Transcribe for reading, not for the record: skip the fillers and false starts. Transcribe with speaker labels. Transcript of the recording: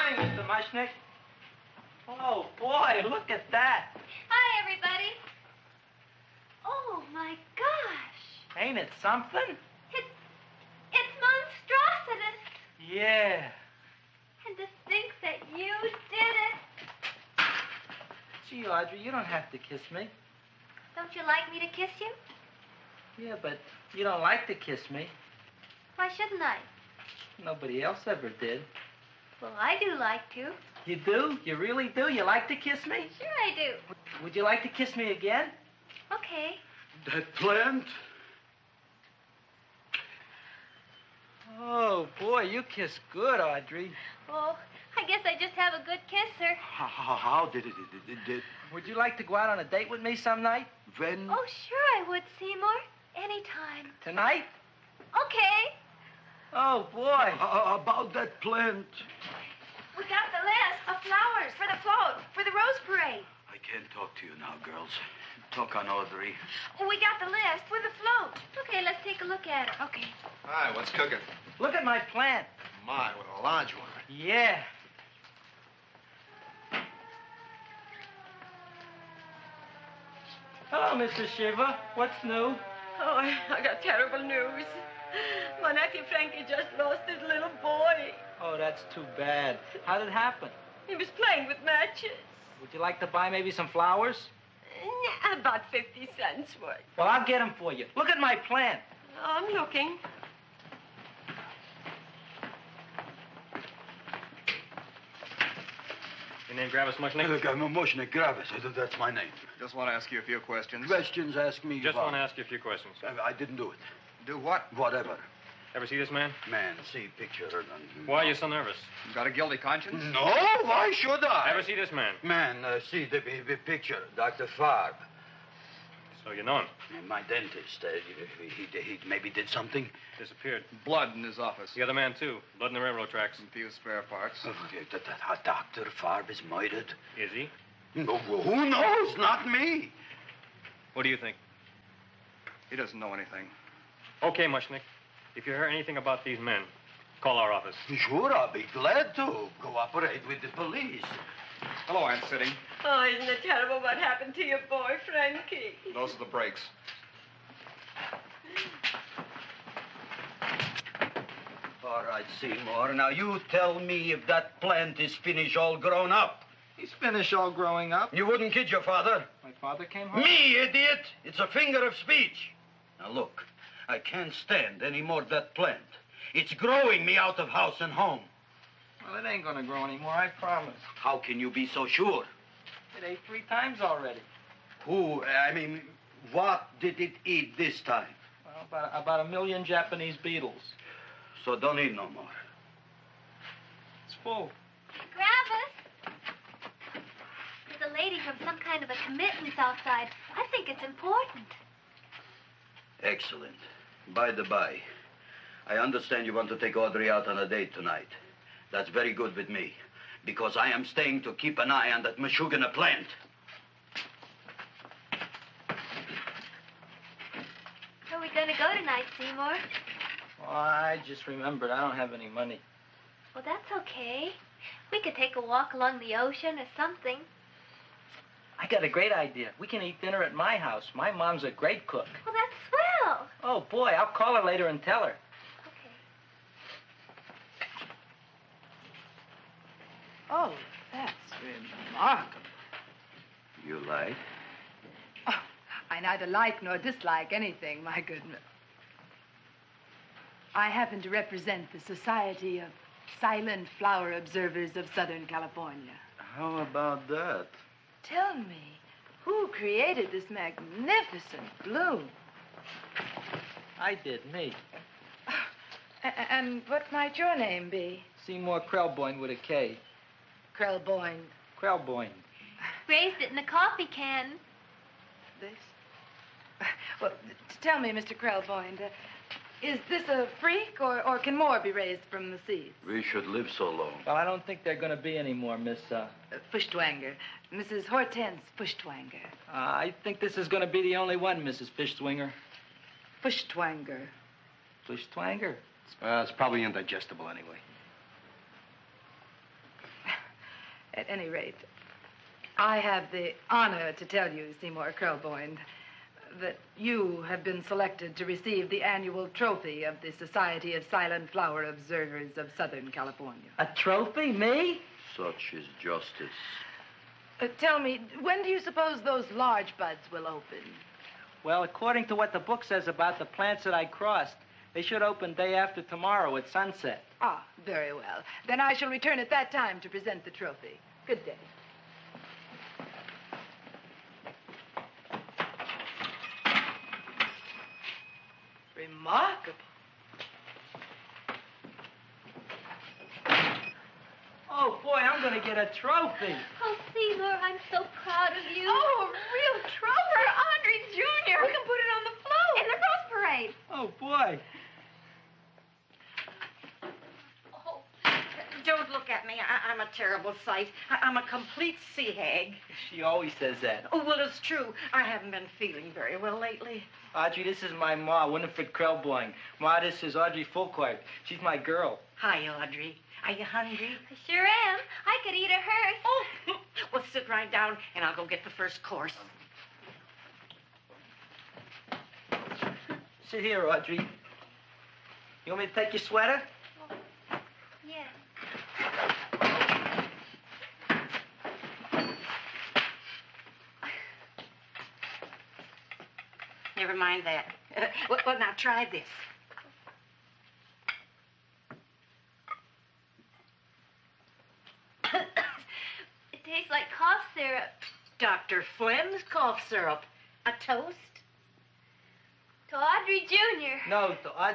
Speaker 1: morning, Mr. Mushnick. Oh, boy, look at that.
Speaker 2: Hi, everybody. Oh, my gosh.
Speaker 1: Ain't it something?
Speaker 2: It's monstrositous.
Speaker 1: Yeah.
Speaker 2: And to think that you did it.
Speaker 1: Gee, Audrey, you don't have to kiss me.
Speaker 2: Don't you like me to kiss you?
Speaker 1: Yeah, but you don't like to kiss me.
Speaker 2: Why shouldn't I?
Speaker 1: Nobody else ever did.
Speaker 2: Well, I do like to.
Speaker 1: You do? You really do? You like to kiss me?
Speaker 2: Sure I do.
Speaker 1: Would you like to kiss me again?
Speaker 2: Okay.
Speaker 3: That plant?
Speaker 1: Oh, boy, you kiss good, Audrey.
Speaker 2: Oh, I guess I just have a good kisser.
Speaker 3: How did it?
Speaker 1: Would you like to go out on a date with me some night?
Speaker 3: When?
Speaker 2: Oh, sure I would, Seymour. Anytime.
Speaker 1: Tonight?
Speaker 2: Okay.
Speaker 1: Oh, boy.
Speaker 3: About that plant.
Speaker 2: We got the list of flowers for the float, for the rose parade.
Speaker 3: I can't talk to you now, girls. Talk on Audrey.
Speaker 2: Oh, we got the list for the float. Okay, let's take a look at it. Okay.
Speaker 4: Hi, what's cooking?
Speaker 1: Look at my plant.
Speaker 4: My, what a large one.
Speaker 1: Yeah. Hello, Mr. Shiva. What's new?
Speaker 5: Oh, I got terrible news. My nephew Frankie just lost his little boy.
Speaker 1: Oh, that's too bad. How did it happen?
Speaker 5: He was playing with matches.
Speaker 1: Would you like to buy maybe some flowers?
Speaker 5: About 50 cents worth.
Speaker 1: Well, I'll get them for you. Look at my plant.
Speaker 5: I'm looking.
Speaker 6: Your name Gravis Mushnick?
Speaker 3: Look, I'm a Mushnick Gravis. That's my name.
Speaker 4: Just want to ask you a few questions.
Speaker 3: Questions, ask me.
Speaker 6: Just
Speaker 3: about.
Speaker 6: want to ask you a few questions.
Speaker 3: I didn't do it.
Speaker 4: Do what?
Speaker 3: Whatever.
Speaker 6: Ever see this man?
Speaker 3: Man, see picture.
Speaker 6: Why are you so nervous?
Speaker 4: You got a guilty conscience?
Speaker 3: No, why should I?
Speaker 6: Ever see this man?
Speaker 3: Man, see the picture. Dr. Farb.
Speaker 6: So you know him.
Speaker 3: My dentist. He maybe did something.
Speaker 6: Disappeared.
Speaker 4: Blood in his office.
Speaker 6: The other man, too. Blood in the railroad tracks.
Speaker 4: A few spare parts.
Speaker 3: Dr. Farb is murdered.
Speaker 6: Is he?
Speaker 3: No, who knows? Not me.
Speaker 6: What do you think?
Speaker 4: He doesn't know anything.
Speaker 6: Okay, Mushnick. If you hear anything about these men, call our office.
Speaker 3: Sure, I'll be glad to cooperate with the police.
Speaker 4: Hello, Aunt Sitting.
Speaker 5: Oh, isn't it terrible what happened to your boy, Frankie?
Speaker 4: Those are the brakes.
Speaker 3: All right, Seymour. Now, you tell me if that plant is finished all grown up.
Speaker 4: He's finished all growing up.
Speaker 3: You wouldn't kid your father.
Speaker 1: My father came home?
Speaker 3: Me, idiot! It's a finger of speech. Now, look, I can't stand any more of that plant. It's growing me out of house and home.
Speaker 1: Well, it ain't gonna grow anymore, I promise.
Speaker 3: How can you be so sure?
Speaker 1: It ate 3 times already.
Speaker 3: What did it eat this time?
Speaker 1: Well, about 1 million Japanese beetles.
Speaker 3: So don't eat no more.
Speaker 1: It's full.
Speaker 2: Gravis. There's a lady from some kind of a commitment outside. I think it's important.
Speaker 3: Excellent. By the by, I understand you want to take Audrey out on a date tonight. That's very good with me, because I am staying to keep an eye on that Meshuggah plant.
Speaker 2: Where are we going to go tonight, Seymour?
Speaker 1: Oh, I just remembered I don't have any money.
Speaker 2: Well, that's okay. We could take a walk along the ocean or something.
Speaker 1: I got a great idea. We can eat dinner at my house. My mom's a great cook.
Speaker 2: Well, that's swell.
Speaker 1: Oh, boy, I'll call her later and tell her.
Speaker 2: Okay.
Speaker 7: Oh, that's remarkable.
Speaker 3: You like?
Speaker 7: Oh, I neither like nor dislike anything, my goodness. I happen to represent the Society of Silent Flower Observers of Southern California.
Speaker 3: How about that?
Speaker 7: Tell me, who created this magnificent bloom?
Speaker 1: I did, me.
Speaker 7: And what might your name be?
Speaker 1: Seymour Krelboyne with a K.
Speaker 7: Krelboyne.
Speaker 1: Krelboyne.
Speaker 2: Raised it in a coffee can.
Speaker 7: This? Well, tell me, Mr. Krelboyne, is this a freak, or can more be raised from the seeds?
Speaker 3: We should live so long.
Speaker 1: Well, I don't think there are going to be any more, Miss,
Speaker 7: Fuschtwanger. Mrs. Hortense Fuschtwanger.
Speaker 1: I think this is going to be the only one, Mrs. Fishswinger.
Speaker 7: Fuschtwanger.
Speaker 1: Fishswanger?
Speaker 4: It's probably indigestible anyway.
Speaker 7: At any rate, I have the honor to tell you, Seymour Krelboyne, that you have been selected to receive the annual trophy of the Society of Silent Flower Observers of Southern California.
Speaker 1: A trophy? Me?
Speaker 3: Such is justice.
Speaker 7: Tell me, when do you suppose those large buds will open?
Speaker 1: Well, according to what the book says about the plants that I crossed, they should open day after tomorrow at sunset.
Speaker 7: Ah, very well. Then I shall return at that time to present the trophy. Good day. Remarkable.
Speaker 1: Oh, boy, I'm going to get a trophy.
Speaker 2: Oh, Seymour, I'm so proud of you.
Speaker 5: Oh, a real trophy. Audrey Jr.
Speaker 2: We can put it on the float. In the Rose Parade.
Speaker 1: Oh, boy.
Speaker 5: Oh, don't look at me. I'm a terrible sight. I'm a complete sea hag.
Speaker 1: She always says that.
Speaker 5: Oh, well, it's true. I haven't been feeling very well lately.
Speaker 1: Audrey, this is my ma, Winifred Krelboyne. Ma, this is Audrey Fulquart. She's my girl.
Speaker 5: Hi, Audrey. Are you hungry?
Speaker 2: I sure am. I could eat a hearse.
Speaker 5: Oh, well, sit right down, and I'll go get the first course.
Speaker 1: Sit here, Audrey. You want me to take your sweater?
Speaker 2: Yeah.
Speaker 5: Never mind that. Well, now try this.
Speaker 2: It tastes like cough syrup.
Speaker 5: Dr. Flynn's cough syrup. A toast?
Speaker 2: To Audrey Jr.
Speaker 1: No, to Audrey.